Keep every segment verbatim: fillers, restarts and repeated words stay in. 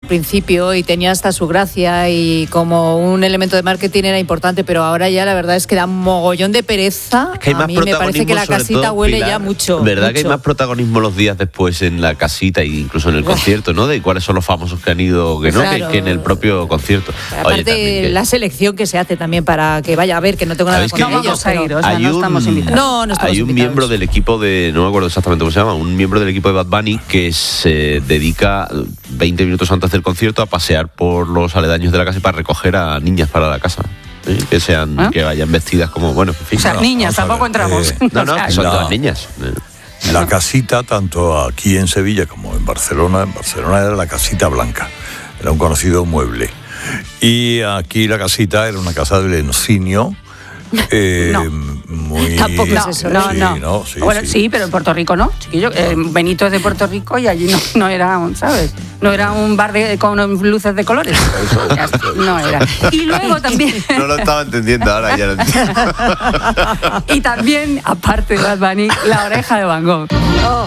principio y tenía hasta su gracia y como un elemento de marketing era importante, pero ahora ya la verdad es que da un mogollón de pereza. Es que hay más a mí me parece que la casita todo, huele Pilar, ya mucho. ¿Verdad mucho. que hay más protagonismo los días después en la casita e incluso en el concierto, ¿no? De cuáles son los famosos que han ido que no, claro. que, que en el propio concierto. Aparte, Oye, también que... la selección que se hace también para que vaya a ver, que no tengo nada con no ellos. vamos a ir, o sea, hay no un, estamos invitados. No, no estamos Hay un invitados. miembro del equipo de, no me acuerdo exactamente cómo se llama, un miembro del equipo de Bad Bunny que se dedica veinte minutos antes del concierto a pasear por los aledaños de la casa y para recoger a niñas para la casa. ¿Sí? Que sean, ¿Ah? que vayan vestidas como, bueno, en fin. O sea, no, niñas, tampoco entramos. Eh, no, no, que son la, todas niñas. La casita, tanto aquí en Sevilla como en Barcelona, en Barcelona era la casita blanca, era un conocido mueble. Y aquí la casita era una casa de Leoncinio. Eh, no. muy, Tampoco no, es eso. No, sí, no. no sí, bueno, sí. sí, pero en Puerto Rico no, chiquillo. Eh, Benito es de Puerto Rico y allí no, no era, ¿sabes? No era un bar de, con luces de colores. No era. Y luego también... No lo estaba entendiendo, ahora ya lo entiendo. Y también, aparte de Bad Bunny, La Oreja de Van Gogh. Oh.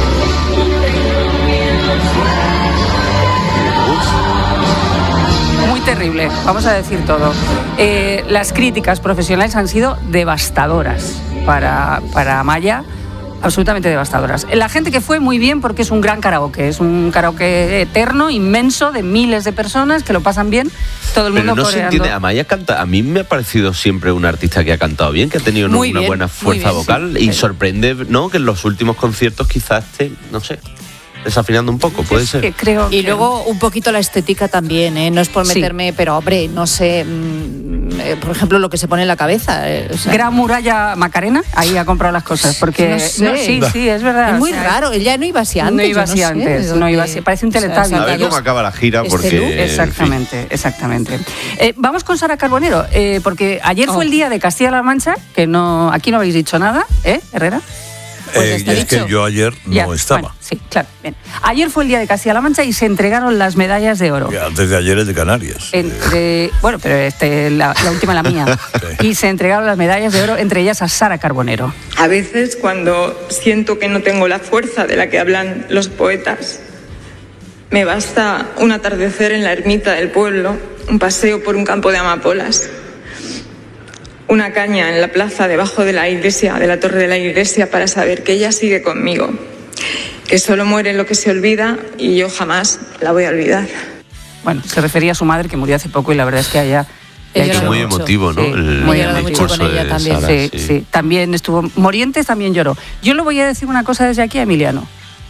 Muy terrible, vamos a decir todo. Eh, las críticas profesionales han sido devastadoras para, para Amaya, absolutamente devastadoras. La gente que fue muy bien porque es un gran karaoke, es un karaoke eterno, inmenso, de miles de personas que lo pasan bien, todo el mundo Pero no coreando. se entiende, Amaya canta, a mí me ha parecido siempre una artista que ha cantado bien, que ha tenido Muy una bien, buena fuerza bien, vocal sí. y sorprende, ¿no? Que en los últimos conciertos quizás esté, no sé, desafinando un poco, puede Es ser. que creo Y que... luego un poquito la estética también, ¿eh? No es por Sí. meterme, pero hombre, no sé, mmm, eh, por ejemplo, lo que se pone en la cabeza. Eh, o sea, Gran Muralla Macarena, ahí ha comprado las cosas, porque No sé. sí, sí, es verdad. es muy o sea, raro, ella no iba así antes. No iba yo así sé antes, de no dónde- iba así, parece un teletubby. A ver cómo acaba la gira, Este porque... look, Exactamente, exactamente. Eh, vamos con Sara Carbonero, eh, porque ayer Oh. fue el día de Castilla-La Mancha, que no, aquí no habéis dicho nada, ¿eh, Herrera? Pues Eh, está es dicho. que yo ayer Ya, no estaba. bueno, sí, claro. Bien. Ayer fue el día de Castilla-La Mancha y se entregaron las medallas de oro. Y antes de ayer es de Canarias. Entre, bueno, pero este, la, la última la mía. Sí. Y se entregaron las medallas de oro, entre ellas a Sara Carbonero. A veces, cuando siento que no tengo la fuerza de la que hablan los poetas, me basta un atardecer en la ermita del pueblo, un paseo por un campo de amapolas, una caña en la plaza debajo de la iglesia, de la torre de la iglesia, para saber que ella sigue conmigo, que solo muere lo que se olvida y yo jamás la voy a olvidar. Bueno, se refería a su madre, que murió hace poco, y la verdad es que ella... Ella Es lloró muy mucho. emotivo, ¿no? Sí, el, muy el emotivo. discurso Con ella de también. Sara, Sí, sí, también estuvo... Morientes también lloró. Yo le voy a decir una cosa desde aquí a Emiliano.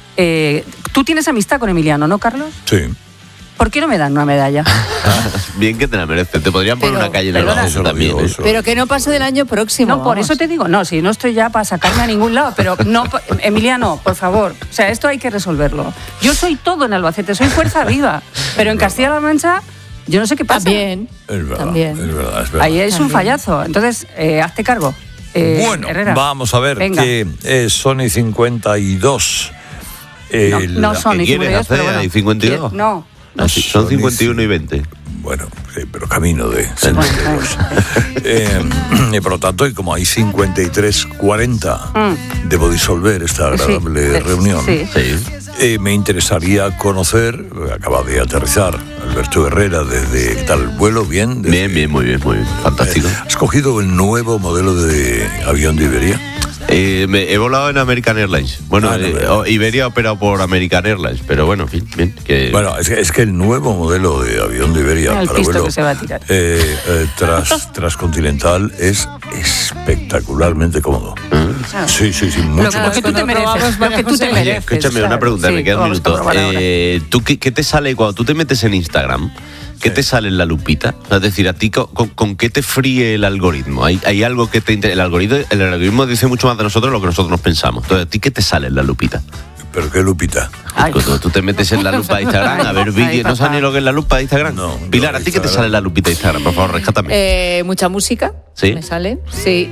Eh, tú tienes amistad con Emiliano, ¿no, Carlos? Sí. ¿Por qué no me dan una medalla? Bien que te la mereces. Te podrían poner Pero, una calle en el perdona. Bajo Eso lo también. digo, ¿eh? eso. Pero que no pase del año próximo. No, por vamos. eso te digo, no, si no estoy ya para sacarme a ningún lado, pero no, Emiliano, por favor, o sea, esto hay que resolverlo. Yo soy todo en Albacete, soy fuerza viva, pero en Castilla-La Mancha, yo no sé qué pasa. También. Es verdad, También. es verdad, es verdad. Ahí es un También. fallazo, entonces, eh, hazte cargo. Eh, Bueno, Herrera. vamos a ver Venga. que es Sony cincuenta y dos. No, El- no son ¿Qué ni quieres cincuenta y dos, pero hacer? bueno. ¿Hay cincuenta y dos? No. Ah, sí, son Sony cincuenta y uno y veinte. Bueno, sí, pero camino de cincuenta y dos. Eh, y por lo tanto, y como hay cincuenta y tres cuarenta, Mm. debo disolver esta agradable Sí, reunión. sí. Sí. Eh, me interesaría conocer, acaba de aterrizar Alberto Herrera desde ¿qué tal el vuelo, bien. Desde- Bien, bien, muy bien, muy bien. Fantástico. Eh, ¿Has cogido el nuevo modelo de avión de Iberia? Eh, me- he volado en American Airlines. Bueno, Ah, no, eh, pero- o- Iberia ha operado por American Airlines, pero bueno, en fin, bien. Que... Bueno, es que, es que el nuevo modelo de avión de Iberia Mira el para pisto vuelo que se va a tirar. eh, eh, tras, transcontinental es espectacularmente cómodo. Sí, sí, sí, mucho Lo, lo más que tú te cómodo. mereces, lo que tú te Oye, mereces. Escúchame, una claro. pregunta, Sí, me queda un vamos a minuto. probar ahora. Eh, ¿tú qué, qué te sale cuando tú te metes en Instagram? ¿Qué Sí. te sale en la lupita? Es decir, a ti, ¿con, con- con qué te fríe el algoritmo? ¿Hay, hay algo que te inter- el algoritmo El algoritmo dice mucho más de nosotros de lo que nosotros nos pensamos. Entonces, ¿a ti qué te sale en la lupita? Pero qué lupita. Ay. Cuando tú te metes en la lupa de Instagram a ver Ay, vídeos, ¿no papá. sabes ni lo que es la lupa de Instagram? No, Pilar, no, ¿a ti qué te Instagram. sale en la lupita de Instagram? Por favor, rescátame. Eh, mucha música. ¿Sí? Me sale. Sí.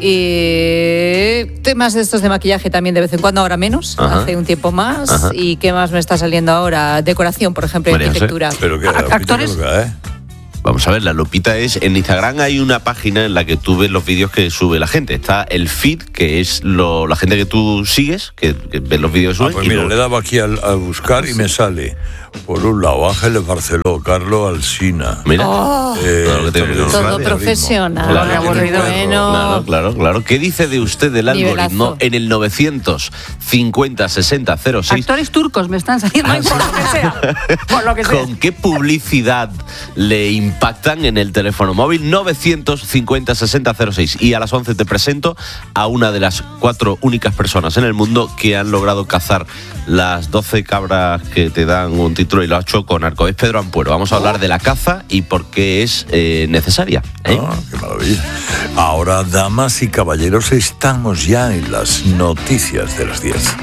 Y temas de estos de maquillaje también de vez en cuando, ahora menos. Ajá. Hace un tiempo más. Ajá. ¿Y qué más me está saliendo ahora? Decoración, por ejemplo, y Bueno, no sé. arquitectura. Pero que A- la lupita actores- que lo que, ¿eh? Vamos a ver, la lupita es... En Instagram hay una página en la que tú ves los vídeos que sube la gente. Está el feed, que es lo, la gente que tú sigues, que, que ves los vídeos que Ah, suben. pues y mira, luego- le he dado aquí al, a buscar y me sale Por un lado, Ángeles Barceló, Carlos Alsina. Mira, Oh, eh, claro que te digo. todo profesional. Claro, Qué aburrido. Bueno. Claro, claro, claro. ¿Qué dice de usted del Nivelazo. algoritmo en el novecientos cincuenta sesenta cero seis? Actores turcos me están saliendo ahí por lo que sea. Por lo que sea. ¿Con qué publicidad le impactan en el teléfono móvil? novecientos cincuenta sesenta cero seis. Y a las once te presento a una de las cuatro únicas personas en el mundo que han logrado cazar las doce cabras que te dan un título y lo ha hecho con arco. Es Pedro Ampuero. Vamos a hablar de la caza y por qué es eh, necesaria. ¿eh? Ah, qué maravilla. Ahora, damas y caballeros, estamos ya en las noticias de las diez.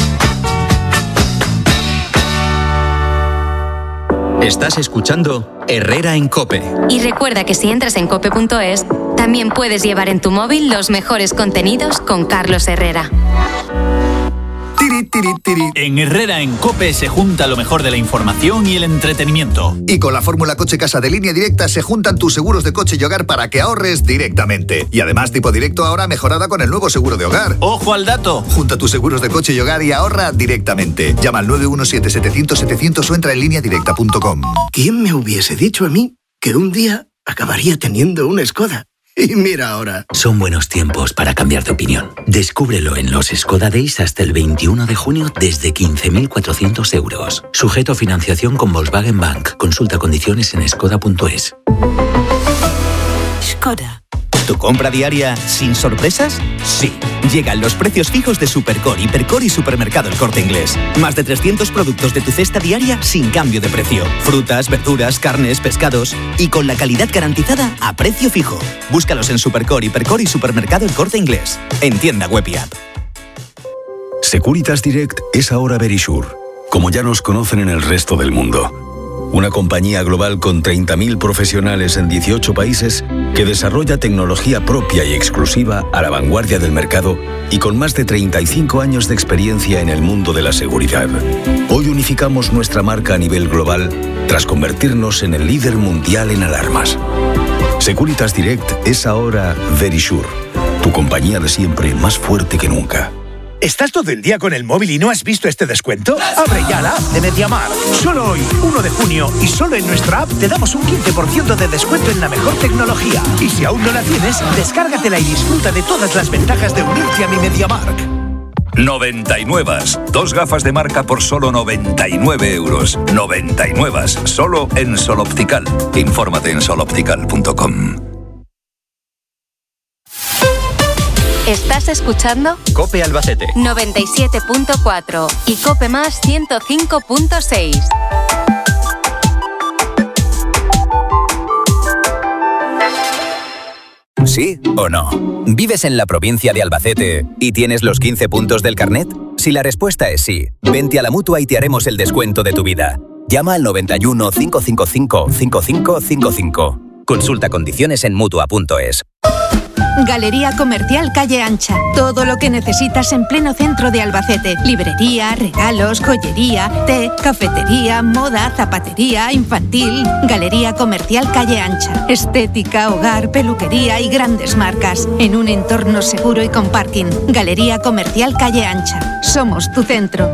Estás escuchando Herrera en COPE. Y recuerda que si entras en cope punto es, también puedes llevar en tu móvil los mejores contenidos con Carlos Herrera. Tiri, tiri, tiri. En Herrera en COPE se junta lo mejor de la información y el entretenimiento. Y con la fórmula Coche Casa de Línea Directa se juntan tus seguros de coche y hogar para que ahorres directamente. Y además tipo directo ahora mejorada con el nuevo seguro de hogar. ¡Ojo al dato! Junta tus seguros de coche y hogar y ahorra directamente. Llama al nueve uno siete, setecientos, setecientos o entra en línea directa punto com. ¿Quién me hubiese dicho a mí que un día acabaría teniendo una Skoda? Y mira ahora. Son buenos tiempos para cambiar de opinión. Descúbrelo en los Skoda Days hasta el veintiuno de junio desde quince mil cuatrocientos euros. Sujeto a financiación con Volkswagen Bank. Consulta condiciones en skoda punto es. Skoda. ¿Tu compra diaria sin sorpresas? Sí. Llegan los precios fijos de Supercore, Hipercore y Supermercado El Corte Inglés. Más de trescientos productos de tu cesta diaria sin cambio de precio. Frutas, verduras, carnes, pescados y con la calidad garantizada a precio fijo. Búscalos en Supercore, Hipercore y Supermercado El Corte Inglés. En tienda web y app. Securitas Direct es ahora Verisure, como ya nos conocen en el resto del mundo. Una compañía global con treinta mil profesionales en dieciocho países que desarrolla tecnología propia y exclusiva a la vanguardia del mercado y con más de treinta y cinco años de experiencia en el mundo de la seguridad. Hoy unificamos nuestra marca a nivel global tras convertirnos en el líder mundial en alarmas. Securitas Direct es ahora Verisure, tu compañía de siempre más fuerte que nunca. ¿Estás todo el día con el móvil y no has visto este descuento? Abre ya la app de MediaMarkt. Solo hoy, uno de junio, y solo en nuestra app te damos un quince por ciento de descuento en la mejor tecnología. Y si aún no la tienes, descárgatela y disfruta de todas las ventajas de unirte a mi MediaMarkt. noventa y nueve. Dos gafas de marca por solo noventa y nueve euros. noventa y nueve. Solo en Sol Optical. Infórmate en sol optical punto com. ¿Estás escuchando? COPE Albacete noventa y siete punto cuatro y COPE Más ciento cinco punto seis. ¿Sí o no? ¿Vives en la provincia de Albacete y tienes los quince puntos del carnet? Si la respuesta es sí, vente a la Mutua y te haremos el descuento de tu vida. Llama al noventa y uno, cinco cinco cinco, cinco cinco cinco cinco. Consulta condiciones en mutua punto es. Galería Comercial Calle Ancha. Todo lo que necesitas en pleno centro de Albacete. Librería, regalos, joyería, té, cafetería, moda, zapatería, infantil. Galería Comercial Calle Ancha. Estética, hogar, peluquería y grandes marcas. En un entorno seguro y con parking. Galería Comercial Calle Ancha. Somos tu centro.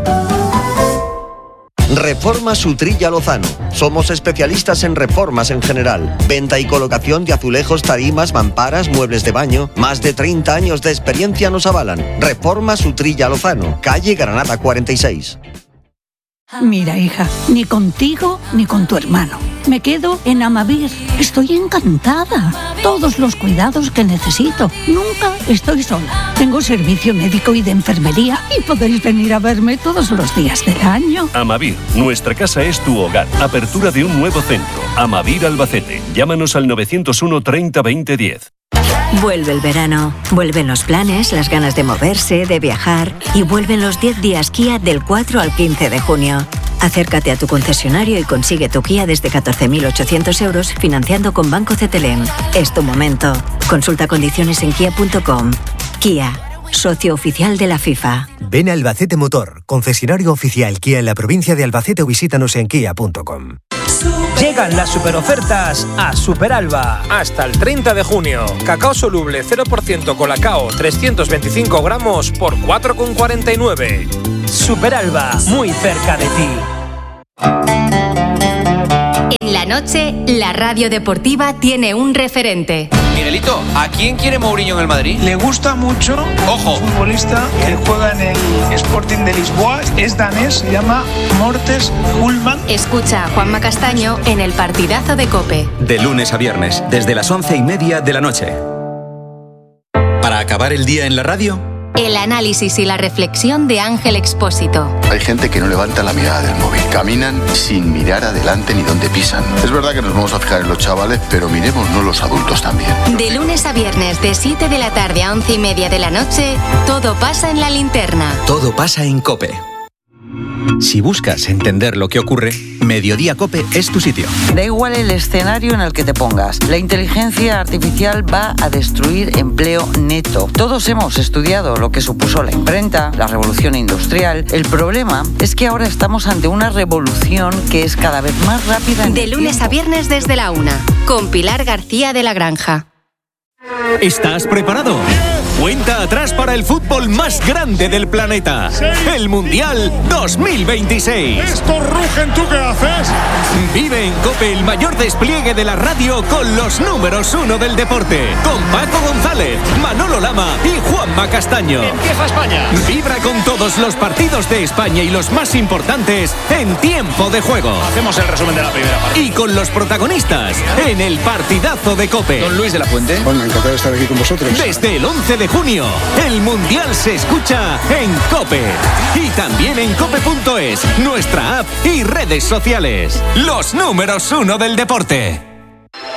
Reformas Utrilla Lozano. Somos especialistas en reformas en general. Venta y colocación de azulejos, tarimas, mamparas, muebles de baño. Más de treinta años de experiencia nos avalan. Reformas Utrilla Lozano. Calle Granada cuarenta y seis. Mira, hija, ni contigo ni con tu hermano. Me quedo en Amavir. Estoy encantada. Todos los cuidados que necesito. Nunca estoy sola. Tengo servicio médico y de enfermería y podéis venir a verme todos los días del año. Amavir, nuestra casa es tu hogar. Apertura de un nuevo centro. Amavir Albacete. Llámanos al novecientos uno, treinta, veinte, diez. Vuelve el verano, vuelven los planes, las ganas de moverse, de viajar y vuelven los diez días Kia del cuatro al quince de junio. Acércate a tu concesionario y consigue tu Kia desde catorce mil ochocientos euros financiando con Banco C T L M. Es tu momento. Consulta condiciones en kia punto com. Kia, socio oficial de la FIFA. Ven a Albacete Motor, concesionario oficial Kia en la provincia de Albacete o visítanos en kia punto com. Llegan las superofertas a Superalba. Hasta el treinta de junio. Cacao soluble cero por ciento Colacao trescientos veinticinco gramos por cuatro con cuarenta y nueve. Superalba, muy cerca de ti. noche, la radio deportiva tiene un referente. Miguelito, ¿a quién quiere Mourinho en el Madrid? Le gusta mucho Ojo. un futbolista que juega en el Sporting de Lisboa, es danés, se llama Mortes Ullmann. Escucha a Juanma Castaño en el partidazo de COPE. De lunes a viernes, desde las once y media de la noche. Para acabar el día en la radio, El análisis y la reflexión de Ángel Expósito. Hay gente que no levanta la mirada del móvil. Caminan sin mirar adelante ni dónde pisan. Es verdad que nos vamos a fijar en los chavales, pero miremosnos los adultos también. De lunes a viernes, de siete de la tarde a once y media de la noche, todo pasa en la linterna. todo pasa en COPE. Si buscas entender lo que ocurre, Mediodía COPE es tu sitio. Da igual el escenario en el que te pongas. La inteligencia artificial va a destruir empleo neto. Todos hemos estudiado lo que supuso la imprenta, la revolución industrial. El problema es que ahora estamos ante una revolución que es cada vez más rápida. De lunes a viernes desde la una, con Pilar García de la Granja. ¿Estás preparado? Cuenta atrás para el fútbol más grande del planeta. El Mundial dos mil veintiséis. ¡Estos rugen! ¿Tú qué haces? Vive en COPE el mayor despliegue de la radio con los números uno del deporte. Con Paco González, Manolo Lama y Juanma Castaño. ¡Empieza España! Vibra con todos los partidos de España y los más importantes en tiempo de juego. Hacemos el resumen de la primera parte. Y con los protagonistas en el partidazo de COPE. Don Luis de la Fuente. Bueno, encantado de estar aquí con vosotros. Desde el once de junio, el Mundial se escucha en COPE. Y también en cope punto es, nuestra app y redes sociales. Los números uno del deporte.